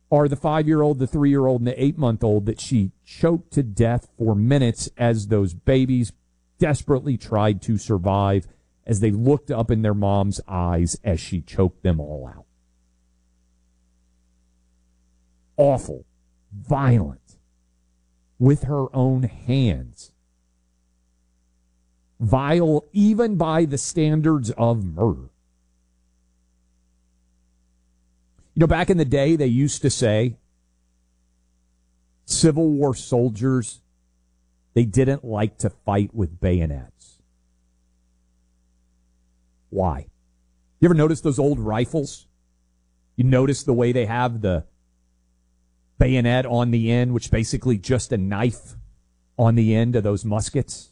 are the 5-year-old, the 3-year-old, and the 8-month-old that she choked to death for minutes as those babies desperately tried to survive as they looked up in their mom's eyes as she choked them all out. Awful, violent, with her own hands. Vile even by the standards of murder. You know, back in the day, they used to say Civil War soldiers, they didn't like to fight with bayonets. Why? You ever notice those old rifles? You notice the way they have the bayonet on the end, which is basically just a knife on the end of those muskets?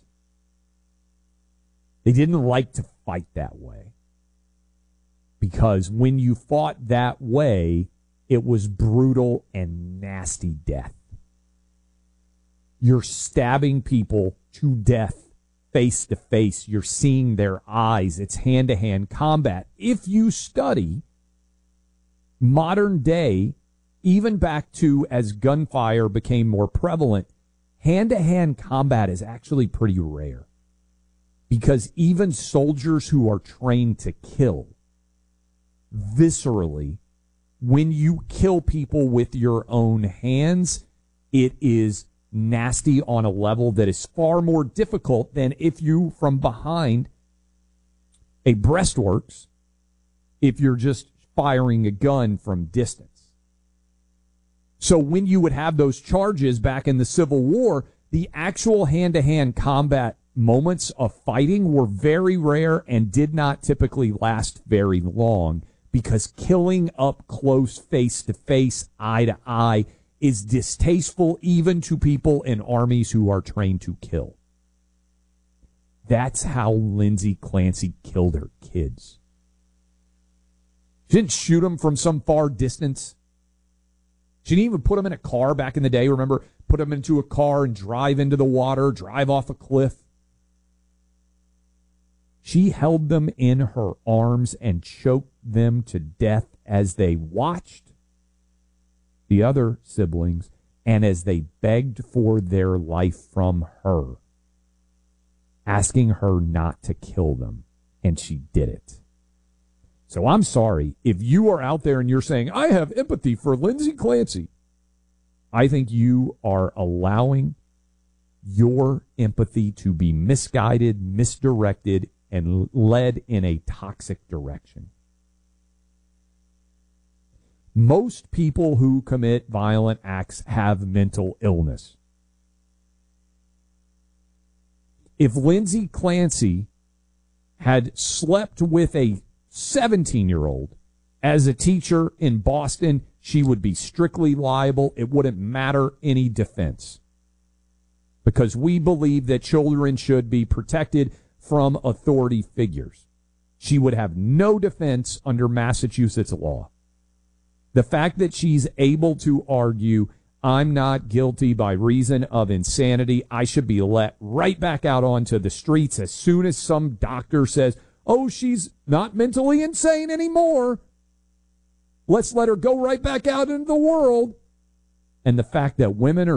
They didn't like to fight that way. Because when you fought that way, it was brutal and nasty death. You're stabbing people to death face to face. You're seeing their eyes. It's hand-to-hand combat. If you study modern day, even back to as gunfire became more prevalent, hand-to-hand combat is actually pretty rare. Because even soldiers who are trained to kill, viscerally, when you kill people with your own hands, it is nasty on a level that is far more difficult than if you, from behind a breastworks, if you're just firing a gun from distance. So when you would have those charges back in the Civil War, the actual hand-to-hand combat moments of fighting were very rare and did not typically last very long, because killing up close, face-to-face, eye-to-eye is distasteful even to people in armies who are trained to kill. That's how Lindsay Clancy killed her kids. She didn't shoot them from some far distance. She didn't even put them in a car back in the day. Remember, put them into a car and drive into the water, drive off a cliff. She held them in her arms and choked them to death as they watched the other siblings and as they begged for their life from her, asking her not to kill them, and she did it. So I'm sorry, if you are out there and you're saying, I have empathy for Lindsay Clancy, I think you are allowing your empathy to be misguided, misdirected, and led in a toxic direction. Most people who commit violent acts have mental illness. If Lindsay Clancy had slept with a 17-year-old as a teacher in Boston, she would be strictly liable. It wouldn't matter any defense. Because we believe that children should be protected from authority figures. She would have no defense under Massachusetts law. The fact that she's able to argue, I'm not guilty by reason of insanity, I should be let right back out onto the streets as soon as some doctor says, oh, she's not mentally insane anymore, let's let her go right back out into the world. And the fact that women are